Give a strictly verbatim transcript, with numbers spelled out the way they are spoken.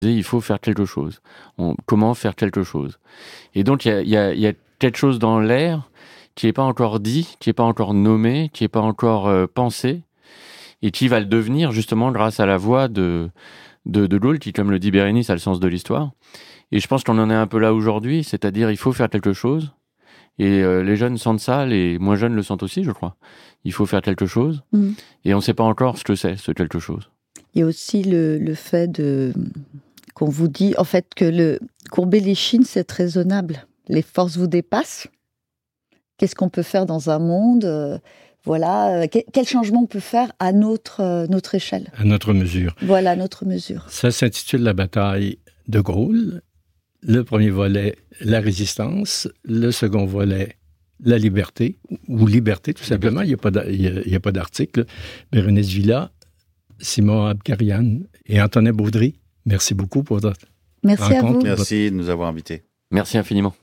il faut faire quelque chose. On, comment faire quelque chose. Et donc, il y a, y a, y a quelque chose dans l'air qui n'est pas encore dit, qui n'est pas encore nommé, qui n'est pas encore euh, pensé, et qui va le devenir justement grâce à la voix de, de, de Gaulle, qui, comme le dit Bérénice, a le sens de l'histoire. Et je pense qu'on en est un peu là aujourd'hui, c'est-à-dire il faut faire quelque chose. Et euh, les jeunes sentent ça, les moins jeunes le sentent aussi, je crois. Il faut faire quelque chose, mmh. et on ne sait pas encore ce que c'est, ce quelque chose. Il y a aussi le, le fait de, qu'on vous dit, en fait, que le courber les chines, c'est raisonnable. Les forces vous dépassent. Qu'est-ce qu'on peut faire dans un monde euh, Voilà, euh, quel, quel changement on peut faire à notre, euh, notre échelle. À notre mesure. Voilà, à notre mesure. Ça s'intitule La bataille de Gaulle. Le premier volet, la résistance. Le second volet, la liberté, ou liberté, tout simplement. Il n'y a pas, il y a pas d'article. Bérénice Villa, Simon Abkarian et Antonin Baudry, merci beaucoup pour votre merci rencontre. à vous. Merci de nous avoir invités. Merci infiniment.